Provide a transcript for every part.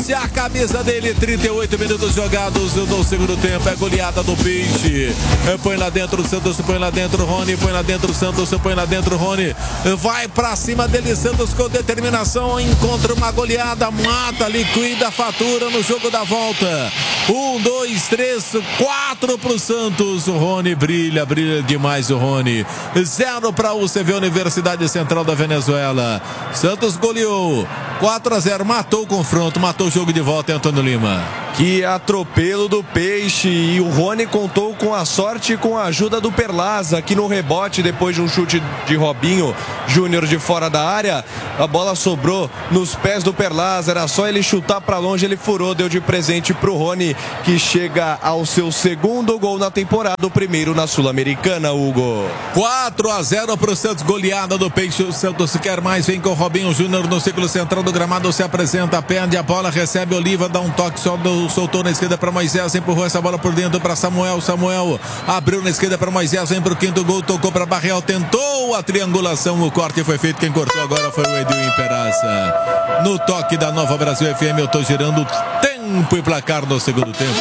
veste a camisa dele. 38 minutos jogados no segundo tempo. É goleada do Peixe. Põe lá dentro o Santos, põe lá dentro o Rony, põe lá dentro o Santos, põe lá dentro o Rony. Vai pra cima dele, Santos com determinação. Encontra uma goleada, mata, liquida a fatura no jogo da volta. 1, 2, 3, 4 pro Santos. O Rony brilha demais o Rony. 0 para o UCV Universidade Central da Venezuela. Santos goleou 4-0, matou o confronto, matou o jogo de volta, hein, Antônio Lima? Que atropelo do Peixe, e o Rony contou com a sorte e com a ajuda do Perlaza, que no rebote, depois de um chute de Robinho Júnior de fora da área, a bola sobrou nos pés do Perlaza, era só ele chutar para longe, ele furou, deu de presente pro Rony, que chega ao seu segundo gol na temporada, o primeiro na Sul-Americana, Hugo. 4-0 pro Santos, goleada do Peixe. O Santos quer mais, vem com o Robinho Júnior no círculo central do gramado, se apresenta, perde a bola, recebe Oliva, dá um toque só soltou na esquerda para Moisés, empurrou essa bola por dentro para Samuel abriu na esquerda para Moisés, vem pro quinto gol, tocou para Barreal, tentou a triangulação, o corte foi feito, quem cortou agora foi o Edil Peraça. No toque da Nova Brasil FM, eu tô girando tempo e placar no segundo tempo.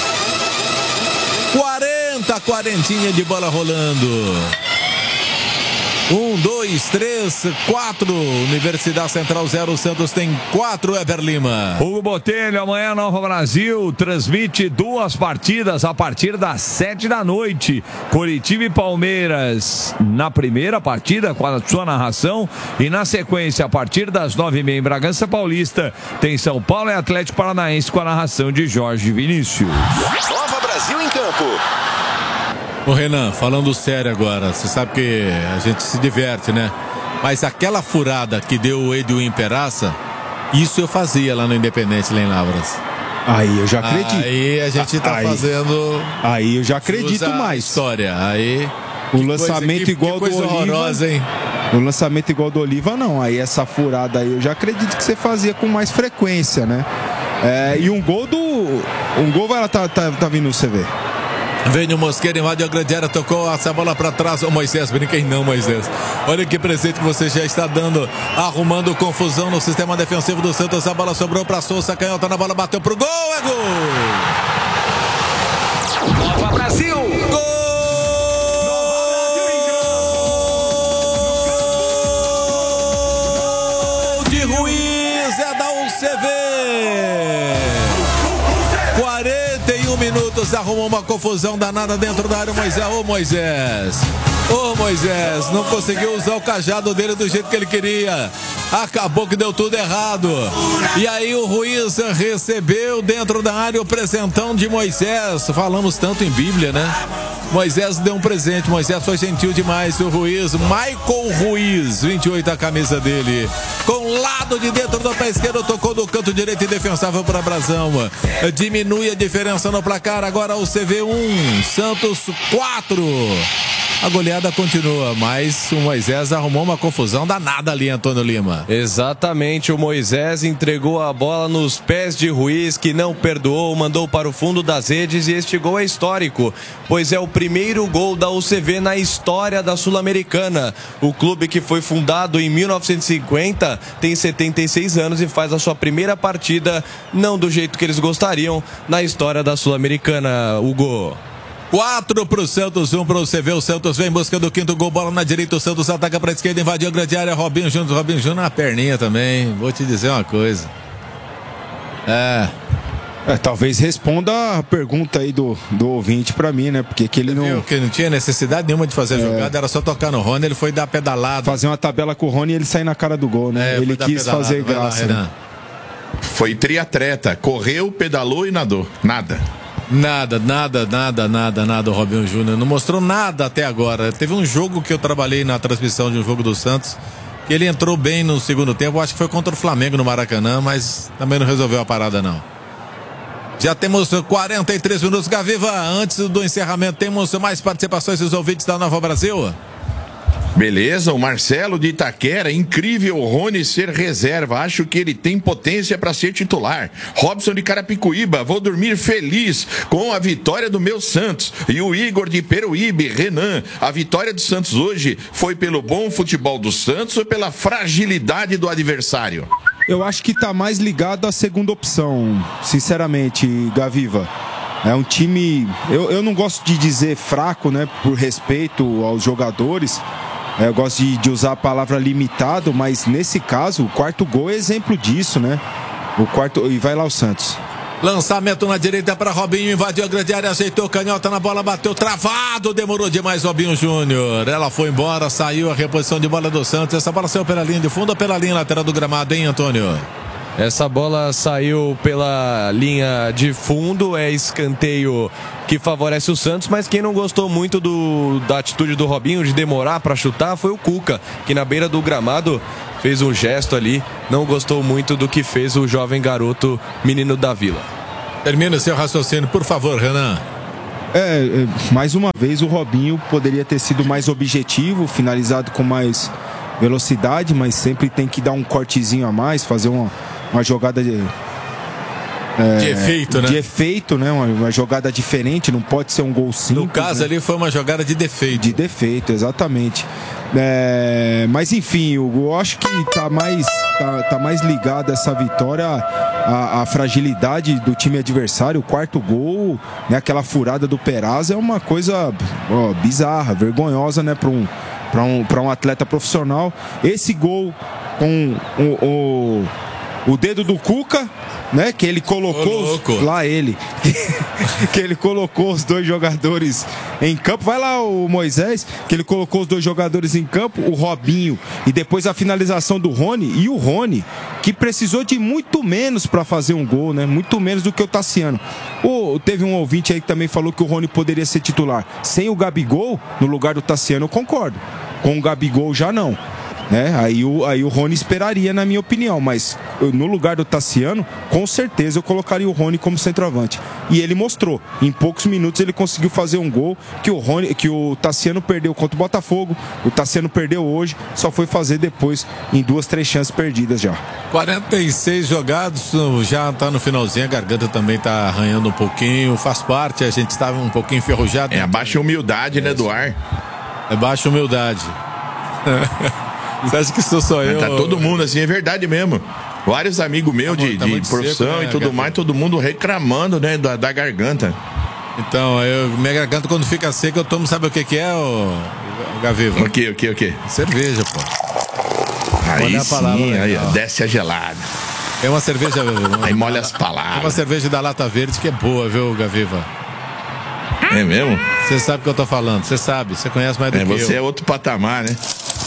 40 de bola rolando. 1, 2, 3, 4. Universidade Central 0, Santos tem 4, Eber Lima. Hugo Botelho, amanhã Nova Brasil transmite 2 partidas a partir das 7 da noite. Coritiba e Palmeiras na primeira partida com a sua narração, e na sequência a partir das 9h30 em Bragança Paulista tem São Paulo e Atlético Paranaense com a narração de Jorge Vinícius. Nova Brasil em campo. Ô Renan, falando sério agora, você sabe que a gente se diverte, né? Mas aquela furada que deu o Edwin Peraça, isso eu fazia lá no Independente, lá em Lavras. Aí eu já acredito. Aí a gente tá fazendo... Aí eu já acredito mais. História, aí... O lançamento igual do Oliva... horrorosa, hein? O lançamento igual do Oliva, não. Aí essa furada aí eu já acredito que você fazia com mais frequência, né? E um gol vai lá, tá vindo no CV. Vem o Mosqueira, invadiu a grande área, tocou essa bola para trás. Ô Moisés, brinquei não, Moisés. Olha que presente que você já está dando, arrumando confusão no sistema defensivo do Santos. A bola sobrou para Souza, canhota na bola, bateu pro gol, é gol! Nova Brasil! Gol! De Ruiz, é da UCV! 41 minutos, arrumou uma confusão danada dentro da área. Ô Moisés, não conseguiu usar o cajado dele do jeito que ele queria. Acabou que deu tudo errado. E aí o Ruiz recebeu dentro da área o presentão de Moisés. Falamos tanto em Bíblia, né? Moisés deu um presente, Moisés foi gentil demais. O Ruiz, Michael Ruiz, 28 a camisa dele. Com o lado de dentro do pé esquerdo, tocou do canto direito indefensável para Brazão. Diminui a diferença no placar, agora o CV 1, Santos 4. A goleada continua, mas o Moisés arrumou uma confusão danada ali, Antônio Lima. Exatamente, o Moisés entregou a bola nos pés de Ruiz, que não perdoou, mandou para o fundo das redes, e este gol é histórico, pois é o primeiro gol da UCV na história da Sul-Americana. O clube, que foi fundado em 1950, tem 76 anos e faz a sua primeira partida, não do jeito que eles gostariam, na história da Sul-Americana, Hugo. 4 pro Santos, 1 pro CV. O Santos vem em busca do quinto gol, bola na direita, o Santos ataca pra esquerda, invadiu a grande área, Robinho Júnior na perninha também. Vou te dizer uma coisa. Talvez responda a pergunta aí do ouvinte pra mim, né? Porque que ele não... Que não tinha necessidade nenhuma de fazer a jogada, era só tocar no Rony, ele foi dar pedalada. Fazer uma tabela com o Rony e ele sair na cara do gol, né? Ele quis fazer graça. Lá, né? Foi triatleta, correu, pedalou e nadou. Nada, o Robinho Júnior não mostrou nada até agora. Teve um jogo que eu trabalhei na transmissão de um jogo do Santos, que ele entrou bem no segundo tempo, acho que foi contra o Flamengo no Maracanã, mas também não resolveu a parada não. Já temos 43 minutos, Gaviva. Antes do encerramento, temos mais participações dos ouvintes da Nova Brasil. Beleza, o Marcelo de Itaquera, incrível o Rony ser reserva, acho que ele tem potência para ser titular. Robson de Carapicuíba, vou dormir feliz com a vitória do meu Santos. E o Igor de Peruíbe, Renan, a vitória do Santos hoje foi pelo bom futebol do Santos ou pela fragilidade do adversário? Eu acho que tá mais ligado à segunda opção, sinceramente, Gaviva. É um time, eu não gosto de dizer fraco, né, por respeito aos jogadores. Eu gosto de usar a palavra limitado, mas nesse caso, o quarto gol é exemplo disso, né? E vai lá o Santos. Lançamento na direita para Robinho, invadiu a grande área, ajeitou canhota na bola, bateu travado, demorou demais Robinho Júnior. Ela foi embora, saiu a reposição de bola do Santos. Essa bola saiu pela linha de fundo ou pela linha lateral do gramado, hein, Antônio? Essa bola saiu pela linha de fundo, é escanteio que favorece o Santos, mas quem não gostou muito da atitude do Robinho de demorar para chutar foi o Cuca, que na beira do gramado fez um gesto ali, não gostou muito do que fez o jovem garoto menino da Vila. Termina o seu raciocínio, por favor, Renan. Mais uma vez o Robinho poderia ter sido mais objetivo, finalizado com mais velocidade, mas sempre tem que dar um cortezinho a mais, fazer uma jogada de efeito, né? De efeito, né? Uma jogada diferente, não pode ser um gol simples. No caso, né? Ali foi uma jogada de defeito. De defeito, exatamente. Mas enfim, eu acho que tá mais ligado essa vitória à fragilidade do time adversário. O quarto gol, né? Aquela furada do Perazzo é uma coisa bizarra, vergonhosa, né? Para um atleta profissional. Esse gol com o dedo do Cuca, né? Que ele colocou que ele colocou os dois jogadores em campo. Vai lá o Moisés, que ele colocou os dois jogadores em campo, o Robinho e depois a finalização do Rony. E o Rony, que precisou de muito menos para fazer um gol, né? Muito menos do que o Tassiano. Teve um ouvinte aí que também falou que o Rony poderia ser titular. Sem o Gabigol, no lugar do Tassiano, eu concordo. Com o Gabigol já não. Né? Aí o Rony esperaria, na minha opinião, mas no lugar do Tassiano, com certeza eu colocaria o Rony como centroavante. E ele mostrou, em poucos minutos ele conseguiu fazer um gol que o Tassiano perdeu contra o Botafogo, o Tassiano perdeu hoje, só foi fazer depois em 2, 3 chances perdidas já. 46 jogados, já tá no finalzinho, a garganta também tá arranhando um pouquinho, faz parte, a gente estava um pouquinho enferrujado. É baixa humildade, né, do ar. É baixa humildade. Você acha que isso sou eu? Tá todo mundo assim, é verdade mesmo. Vários amigos meus de profissão seco, né, e tudo mais, todo mundo reclamando, né, da garganta. Então, minha garganta quando fica seca, eu tomo, sabe o que é, o Gaviva? O quê? Cerveja, pô. Aí sim, aí, desce a gelada. É uma cerveja... Aí molha as palavras. É uma cerveja da Lata Verde que é boa, viu, Gaviva? É mesmo? Você sabe o que eu tô falando, você sabe, você conhece mais do que eu. Você é outro patamar, né?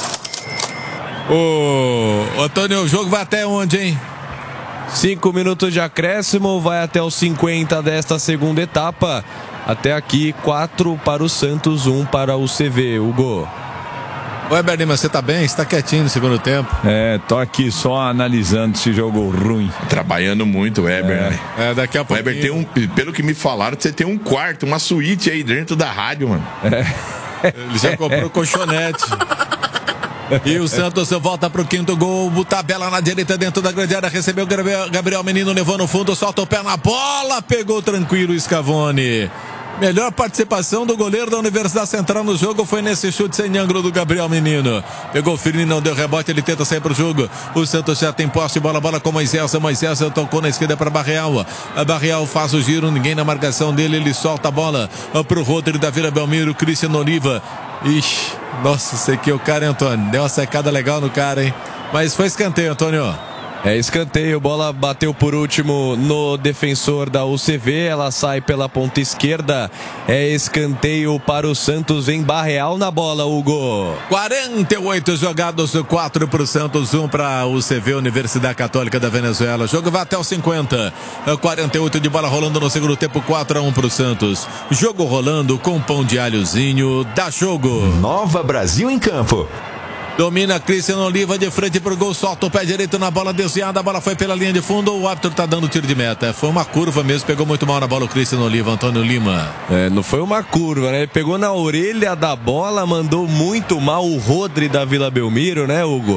Antônio, o jogo vai até onde, hein? 5 minutos de acréscimo, vai até os 50 desta segunda etapa. Até aqui, 4 para o Santos, 1 para o CV, Hugo. Oi, Bernima, você tá bem? Você tá quietinho no segundo tempo? Tô aqui só analisando esse jogo ruim. Trabalhando muito, o Weber, né? Daqui a pouco. O Weber tem pelo que me falaram, você tem um quarto, uma suíte aí dentro da rádio, mano. Ele já comprou colchonete. E o Santos volta pro quinto gol, tabela na direita dentro da grande área, recebeu Gabriel Menino, levou no fundo, solta o pé na bola, pegou tranquilo o Scavone. Melhor participação do goleiro da Universidade Central no jogo foi nesse chute sem ângulo do Gabriel Menino. Pegou firme, não deu rebote, ele tenta sair pro jogo. O Santos já tem posse, bola com Moisés tocou na esquerda para Barreal. A Barreal faz o giro, ninguém na marcação dele, ele solta a bola pro Rodrigo da Vila Belmiro, Cristiano Oliva. Ixi, nossa, sei que o cara, hein, Antônio? Deu uma secada legal no cara, hein? Mas foi escanteio, Antônio. É escanteio, bola bateu por último no defensor da UCV, ela sai pela ponta esquerda, é escanteio para o Santos, vem Barreal na bola, Hugo. 48 jogados, 4 para o Santos, 1 para a UCV, Universidade Católica da Venezuela. O jogo vai até os 50, 48 de bola rolando no segundo tempo, 4-1 para o Santos. Jogo rolando com pão de alhozinho, dá jogo. Nova Brasil em campo. Domina Cristiano Oliva de frente pro gol, solta o pé direito na bola desviada, a bola foi pela linha de fundo, o árbitro tá dando tiro de meta. Foi uma curva mesmo, pegou muito mal na bola o Cristiano Oliva, Antônio Lima. Não foi uma curva, né? Ele pegou na orelha da bola, mandou muito mal o Rodrigo da Vila Belmiro, né, Hugo?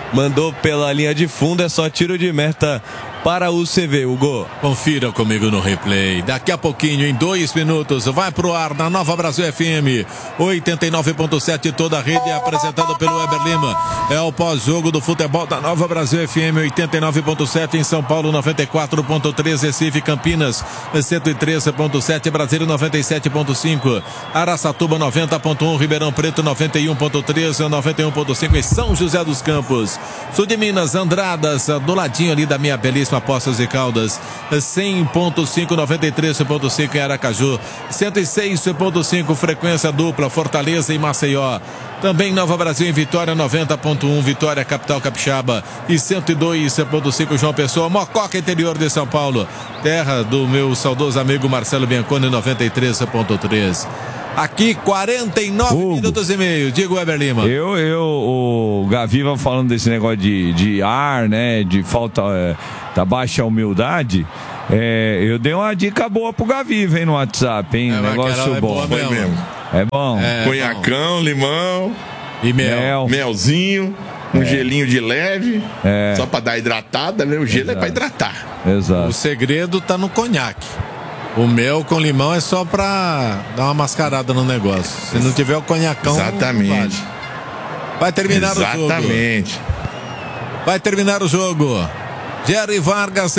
mandou pela linha de fundo, é só tiro de meta para o CV, Hugo. Confira comigo no replay. Daqui a pouquinho, em 2 minutos, vai pro ar na Nova Brasil FM 89.7, toda a rede, apresentado pelo Weber Lima. É o pós-jogo do futebol da Nova Brasil FM 89.7 em São Paulo, 94.3, Recife, Campinas 113.7, Brasília 97.5, Araçatuba 90.1, Ribeirão Preto 91.3, 91.5 em São José dos Campos. Sul de Minas, Andradas, do ladinho ali da minha belíssima Poços de Caldas, 100.5, 93.5 em Aracaju, 106.5 frequência dupla, Fortaleza e Maceió. Também Nova Brasil em Vitória, 90.1, Vitória, capital capixaba, e 102.5 João Pessoa, Mococa, interior de São Paulo, terra do meu saudoso amigo Marcelo Bianconi, 93.3. Aqui, 49 minutos e meio. Digo, Weber Lima. O Gaviva falando desse negócio de ar, né? De falta da baixa humildade. Eu dei uma dica boa pro Gaviva, hein, no WhatsApp, hein? Negócio bom. É bom. Conhacão, limão e mel. Melzinho. Um gelinho de leve. Só pra dar hidratada, né? O gelo é pra hidratar. Exato. O segredo tá no conhaque. O mel com limão é só pra dar uma mascarada no negócio. Se não tiver o conhacão... Exatamente. Vai terminar o jogo. Exatamente. Vai terminar o jogo. Jerry Vargas